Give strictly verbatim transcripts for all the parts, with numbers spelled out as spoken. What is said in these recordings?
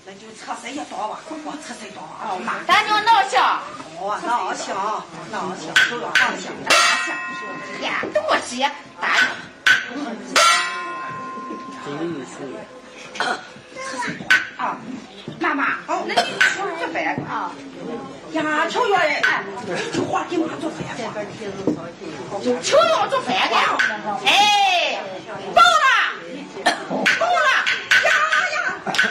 那就测试一刀吧，我测试一刀啊。 哦，妈，咱就闹笑。 哦，闹笑，闹笑，就要闹笑，大笑。 呀，多些大笑。 真是。 啊，妈妈， 哦， 那你说做饭啊？ 呀，秋月哎，你就话给妈做饭吧。 秋月做饭的，哎，到了，到了， 呀呀！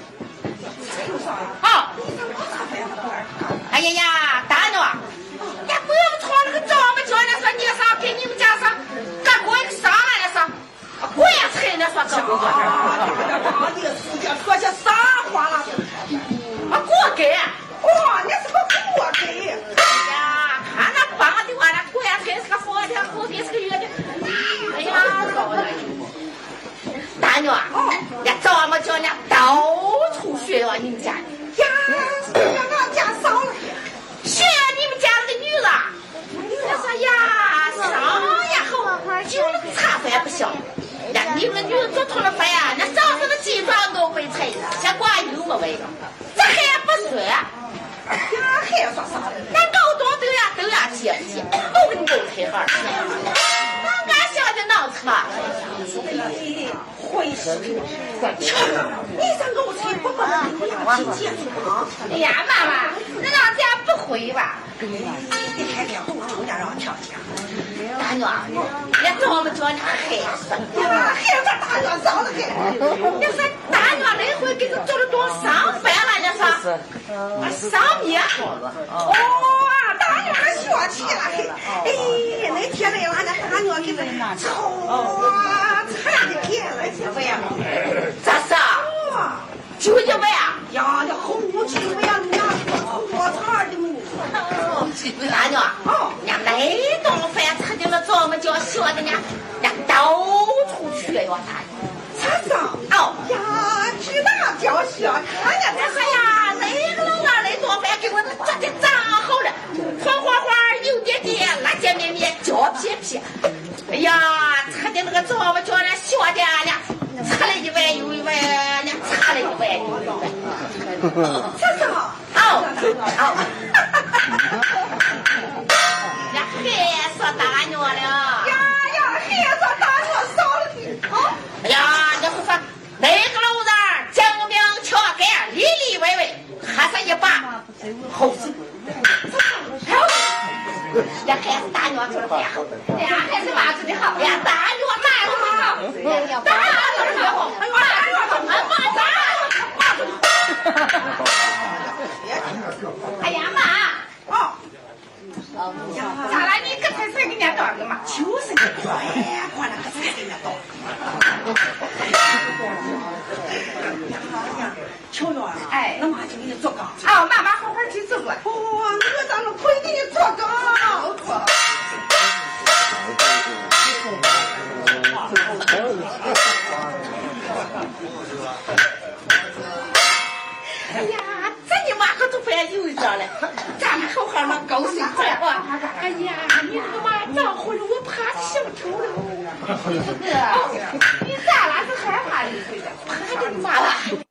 好，哎呀呀，大妞，呀，不要穿那个这么叫那说你上给你们家上，干过一个啥来了说，棺材那说这个。 妈的，时间说些啥话了？ 啊，锅盖。 哦，那是个锅盖。 哎呀，看那棒的话，那棺材是个佛的，锅盖是个圆的。哎呀，糟了！大妞啊，呀，这么叫人到处学啊，你们家。 呀，学俺家少了。 学你们家那个女的，我说呀，上呀后，就那个茶饭不行。呀，你们女的做成了饭呀，那上次的鸡爪熬白菜，先挂油没味，这还不算。 呀，还说啥了？ 那熬多都呀都呀接不接，都给你熬菜哈。俺俺想就闹出了。 会是，你这熬菜不把那个两斤钱吗？ 哎呀，妈妈，那让家不会吧？ 你还得都中间让跳去。 大妞，也这么叫你害死。 呀，还有这大妞早了还。 你说大妞那回给他做了多上饭了，你说？啊，上面。 哦，大妞那学起了还。哎，那天来俺那大妞给他炒啊，菜的给了几碗了。 这是啊？就一碗。 呀，那红几碗那火菜的么？ 大妞，哦，人家那顿饭吃的了，这么叫学的呢，人到处学哟，大妞。 吃上哦呀，巨大教学，看见我说呀，那个老二那顿饭给我做的咋好了，黄花花，油点点，辣椒面面，焦皮皮。哎呀，吃的那个这么叫人学的呢，吃了一碗又一碗，呢，吃了一碗又一碗。 吃上哦哦。呀，还说大妞了。 呀呀，还说大妞少了的。哦。 哎呀，你不说那个老人精明巧干，里里外外，还是一把好手。好，呀，还是大妞做的饭好。呀，还是妈做的好。呀，大妞大妞好。大妞做的好。哎呦，大妞好，俺妈大妞好。哎呀妈，哦。咋了？你刚才才给人家倒个嘛？ 就是个乖，我那个才给人家倒。秋月啊， 哎， 俺妈就给你做羹。 啊，妈妈好好去做过。 哦，我咋能亏给你做羹？ 哎呀，这你妈可做饭有一招了，咱们好好的高兴着哇！哎呀，你他妈咋回了？我怕小偷了。哦，你咋了？是害怕的？怕的妈了。